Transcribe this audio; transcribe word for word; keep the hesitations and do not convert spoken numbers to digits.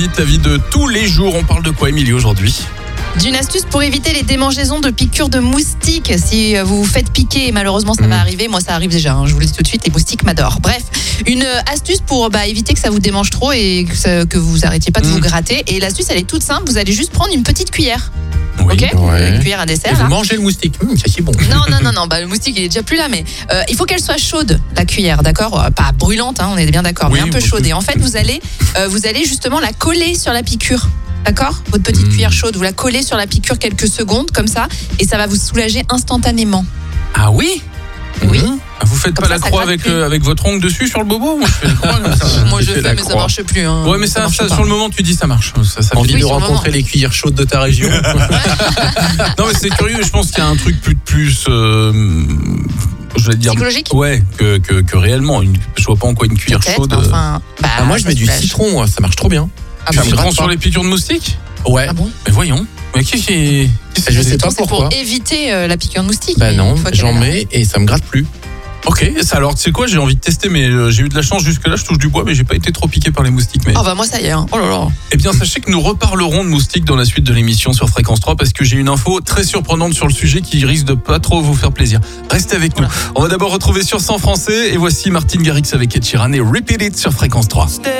La vie de tous les jours, on parle de quoi, Émilie, aujourd'hui? D'une astuce pour éviter les démangeaisons de piqûres de moustiques. Si vous vous faites piquer, et malheureusement ça mmh. va arriver, moi ça arrive déjà, hein, je vous le dis tout de suite, les moustiques m'adorent. Bref, une astuce pour bah, éviter que ça vous démange trop et que, ça, que vous arrêtiez pas de mmh. vous gratter. Et l'astuce elle est toute simple, vous allez juste prendre une petite cuillère. Oui, ok, ouais. Une cuillère à dessert. Et vous là. mangez le moustique, mmh, ça c'est bon. Non, non, non, non, bah, le moustique il est déjà plus là, mais euh, il faut qu'elle soit chaude, la cuillère, d'accord? Pas brûlante, hein, on est bien d'accord, oui, mais un peu chaude. Et en fait, vous allez, euh, vous allez justement la coller sur la piqûre. D'accord? Votre petite mmh. cuillère chaude, vous la collez sur la piqûre quelques secondes, comme ça, et ça va vous soulager instantanément. Ah oui? Oui. Mmh. Vous faites comme pas ça, la croix avec, euh, avec votre ongle dessus sur le bobo? Moi je fais, croix, ça, Moi, je fais fais, mais croix. ça marche plus. Hein. Ouais, mais ça, ça, ça sur le moment, tu dis ça marche. Ça, ça Envie fait de rencontrer les cuillères chaudes de ta région. Non, mais c'est curieux, je pense qu'il y a un truc plus. plus euh, je vais dire. Psychologique? Ouais, que, que, que réellement. Une, je vois pas en quoi une cuillère Peut-être, chaude. Enfin, bah, ah, moi je mets du citron, moi, ça marche trop bien. Ah du bon, citron sur les piqûres de moustiques? Ouais. Ah bon? Mais voyons. Mais qui qui. Je sais pas c'est pourquoi. pour éviter euh, la piqûre de moustique. Bah non, j'en mets et ça me gratte plus. Ok, ça, alors tu sais quoi, j'ai envie de tester, mais euh, j'ai eu de la chance jusque-là, je touche du bois, mais j'ai pas été trop piqué par les moustiques. Mais... Oh bah moi ça y est, hein. Oh là là. Eh bien sachez que nous reparlerons de moustiques dans la suite de l'émission sur Fréquence trois, parce que j'ai une info très surprenante sur le sujet qui risque de pas trop vous faire plaisir. Restez avec nous. On va d'abord retrouver sur cent français, et voici Martin Garrix avec Ed Sheeran et Repeat It sur Fréquence trois.